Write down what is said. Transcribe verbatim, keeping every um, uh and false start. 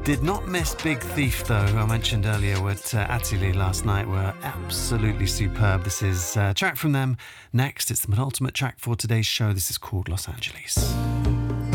Did not miss Big Thief, though, who I mentioned earlier with uh, Atili last night, were absolutely superb. This is a track from them. Next, it's the penultimate track for today's show. This is called Los Angeles.